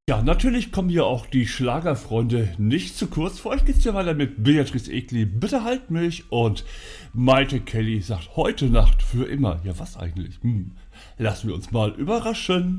Ja, natürlich kommen hier auch die Schlagerfreunde nicht zu kurz. Für euch geht's ja weiter mit Beatrice Egli, Bitte halt mich, und Maite Kelly sagt heute Nacht für immer. Ja, was eigentlich? Lassen wir uns mal überraschen.